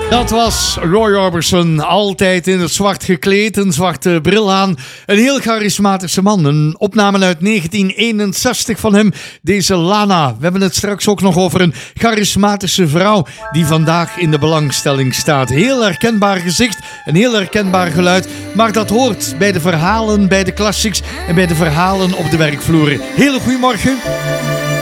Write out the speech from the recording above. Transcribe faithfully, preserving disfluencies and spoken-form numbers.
Dat was Roy Orbison, altijd in het zwart gekleed, een zwarte bril aan. Een heel charismatische man. Een opname uit negentien eenenzestig van hem, deze Lana. We hebben het straks ook nog over een charismatische vrouw die vandaag in de belangstelling staat. Heel herkenbaar gezicht, een heel herkenbaar geluid, maar dat hoort bij de verhalen, bij de classics en bij de verhalen op de werkvloer. Hele goedemorgen.